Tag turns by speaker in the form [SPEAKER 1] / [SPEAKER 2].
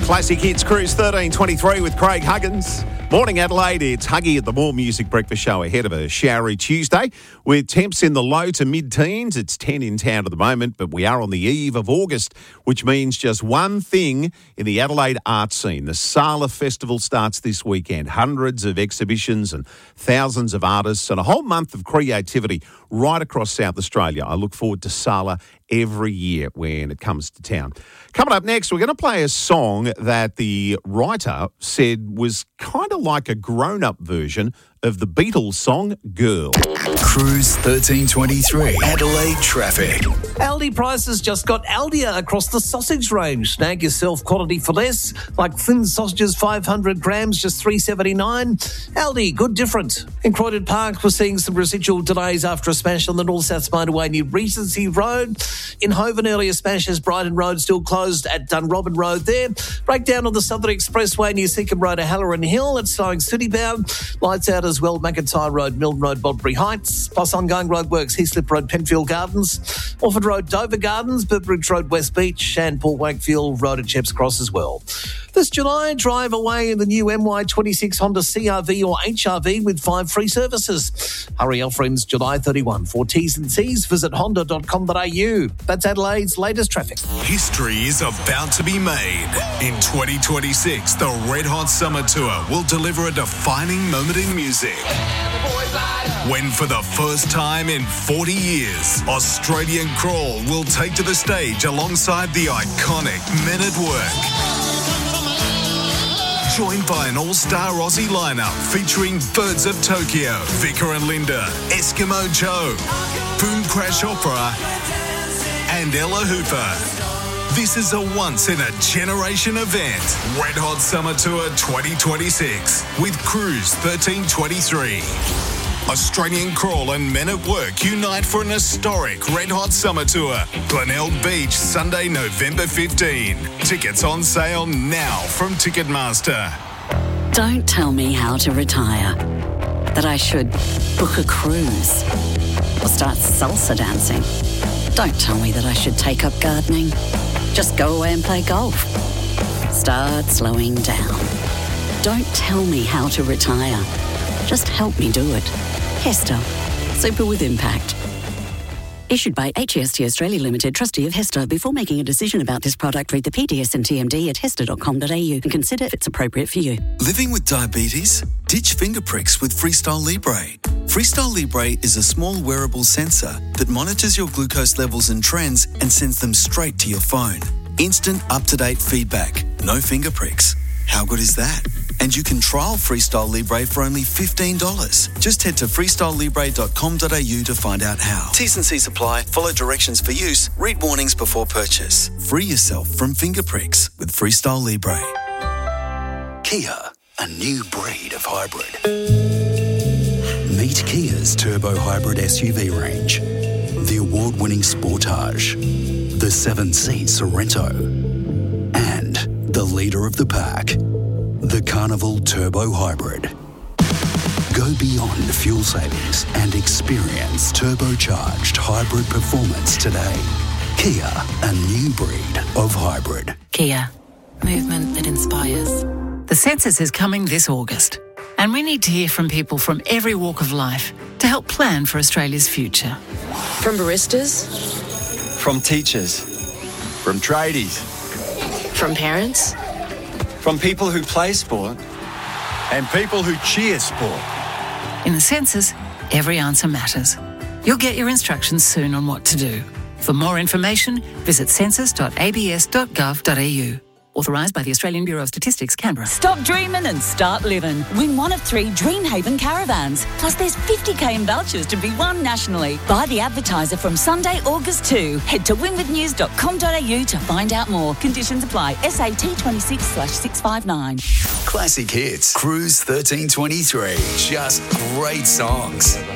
[SPEAKER 1] Classic Hits Cruise 1323 with Craig Huggins. Morning Adelaide, it's Huggy at the More Music Breakfast Show ahead of a showery Tuesday with temps in the low to mid-teens. It's 10 in town at the moment, but we are on the eve of August, which means just one thing in the Adelaide art scene. The Sala Festival starts this weekend. Hundreds of exhibitions and thousands of artists and a whole month of creativity right across South Australia. I look forward to Sala every year when it comes to town. Coming up next, we're going to play a song that the writer said was kind of like a grown-up version of the Beatles song Girl.
[SPEAKER 2] Cruise 1323, Adelaide traffic.
[SPEAKER 3] Aldi prices just got Aldia across the sausage range. Snag yourself quality for less, like thin sausages, 500 grams, just $3.79. Aldi, good different. In Croydon Park, we're seeing some residual delays after a smash on the North-South motorway near Regency Road. In Hovan, earlier smashes, Brighton Road still closed at Dunrobin Road there. Breakdown on the Southern Expressway near Seacombe Road to Halloran Hill. It's slowing city-bound. Lights out as well, McIntyre Road, Milne Road, Bodbury Heights. Plus ongoing roadworks, Heaslip Road, Penfield Gardens. Orford Road, Dover Gardens. Burbridge Road, West Beach. And Paul Wakefield Road at Chepps Cross as well. This July, drive away in the new MY26 Honda CR-V or HR-V with 5 free services. Hurry, our friends, July 31. For T's and C's, visit honda.com.au. That's Adelaide's latest traffic.
[SPEAKER 2] History is about to be made. In 2026, the Red Hot Summer Tour will deliver a defining moment in music. When for the first time in 40 years, Australian Crawl will take to the stage alongside the iconic Men at Work. Joined by an all-star Aussie lineup featuring Birds of Tokyo, Vicar and Linda, Eskimo Joe, Boom Crash Opera, and Ella Hooper. This is a once-in-a-generation event. Red Hot Summer Tour 2026 with Cruise 1323. Australian Crawl and Men at Work unite for an historic Red Hot Summer Tour. Glenelg Beach, Sunday, November 15. Tickets on sale now from Ticketmaster.
[SPEAKER 4] Don't tell me how to retire. That I should book a cruise or start salsa dancing. Don't tell me that I should take up gardening. Just go away and play golf. Start slowing down. Don't tell me how to retire. Just help me do it. Hester. Super with impact. Issued by HEST Australia Limited, trustee of Hester. Before making a decision about this product, read the PDS and TMD at hester.com.au and consider if it's appropriate for you.
[SPEAKER 5] Living with diabetes? Ditch finger pricks with Freestyle Libre. Freestyle Libre is a small wearable sensor that monitors your glucose levels and trends and sends them straight to your phone. Instant, up-to-date feedback. No finger pricks. How good is that? And you can trial Freestyle Libre for only $15. Just head to freestylelibre.com.au to find out how. T's and C's apply. Follow directions for use. Read warnings before purchase. Free yourself from finger pricks with Freestyle Libre.
[SPEAKER 2] Kia, a new breed of hybrid. Meet Kia's turbo hybrid SUV range. The award-winning Sportage, the 7-seat Sorento, and the leader of the pack, the Carnival Turbo Hybrid. Go beyond fuel savings and experience turbocharged hybrid performance today. Kia, a new breed of hybrid.
[SPEAKER 6] Kia, movement that inspires. The census is coming this August, and we need to hear from people from every walk of life to help plan for Australia's future.
[SPEAKER 7] From baristas,
[SPEAKER 8] from teachers, from tradies,
[SPEAKER 7] from parents,
[SPEAKER 8] from people who play sport and people who cheer sport.
[SPEAKER 6] In the census, every answer matters. You'll get your instructions soon on what to do. For more information, visit census.abs.gov.au. Authorised by the Australian Bureau of Statistics, Canberra.
[SPEAKER 9] Stop dreaming and start living. Win one of 3 Dreamhaven caravans. Plus there's 50k in vouchers to be won nationally. Buy the advertiser from Sunday, August 2. Head to winwithnews.com.au to find out more. Conditions apply. SAT 26/659.
[SPEAKER 2] Classic Hits, Cruise 1323. Just great songs.